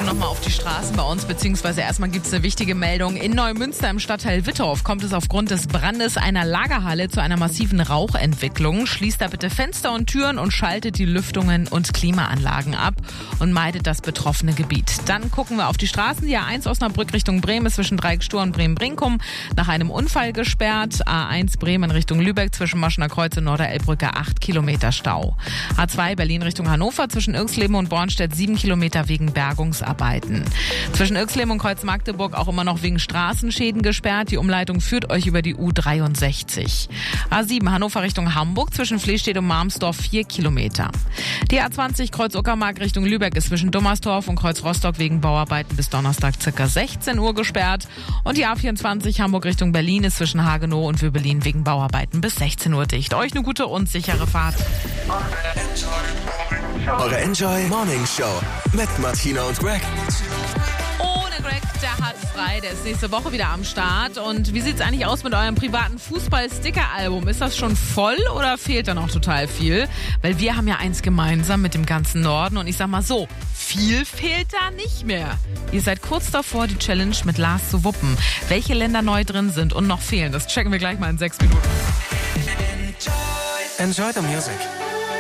nochmal auf die Straßen bei uns, beziehungsweise erstmal gibt es eine wichtige Meldung. In Neumünster im Stadtteil Wittorf kommt es aufgrund des Brandes einer Lagerhalle zu einer massiven Rauchentwicklung. Schließt da bitte Fenster und Türen und schaltet die Lüftungen und Klimaanlagen ab und meidet das betroffene Gebiet. Dann gucken wir auf die Straßen. Die A1 Osnabrück Richtung Bremen ist zwischen Dreieckstur und Bremen-Brinkum nach einem Unfall gesperrt. A1 Bremen Richtung Lübeck zwischen Moschener Kreuz und Norderelbbrücke 8 Kilometer Stau. A2 Berlin Richtung Hannover zwischen Irxleben und Bornstedt 7 Kilometer wegen Bergungsarbeiten. Zwischen Irxleben und Kreuz-Magdeburg auch immer noch wegen Straßenschäden gesperrt. Die Umleitung führt euch über die U63. A7 Hannover Richtung Hamburg zwischen Flestedt und Marmsdorf 4 Kilometer. Die A20 Kreuz-Uckermark Richtung Lübeck ist zwischen Dummersdorf und Kreuz-Rostock wegen Bauarbeiten bis Donnerstag ca. 16 Uhr gesperrt. Und die A24 Hamburg Richtung Berlin ist zwischen Hagenow und Wöbelin wegen Bauarbeiten bis 16 Uhr dicht. Euch eine gute und sichere Fahrt. Eure Enjoy Morning Show mit Martina und Greg. Ohne Greg, der hat frei. Der ist nächste Woche wieder am Start. Und wie sieht's eigentlich aus mit eurem privaten Fußball-Sticker-Album? Ist das schon voll oder fehlt da noch total viel? Weil wir haben ja eins gemeinsam mit dem ganzen Norden. Und ich sag mal so, viel fehlt da nicht mehr. Ihr seid kurz davor, die Challenge mit Lars zu wuppen. Welche Länder neu drin sind und noch fehlen, das checken wir gleich mal in 6 Minuten. Enjoy the music.